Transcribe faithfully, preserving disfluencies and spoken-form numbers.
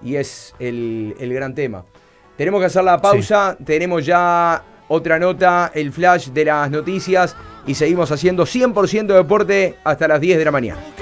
y es el, el gran tema. Tenemos que hacer la pausa, sí. Tenemos ya otra nota, el flash de las noticias y seguimos haciendo cien por ciento deporte hasta las diez de la mañana.